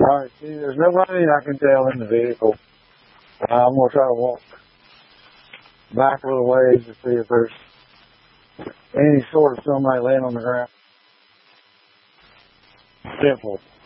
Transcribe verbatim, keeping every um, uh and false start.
Alright, see, there's nobody I can tell in the vehicle. Uh, I'm going to try to walk back a little ways to see if there's any sort of somebody laying on the ground. Simple.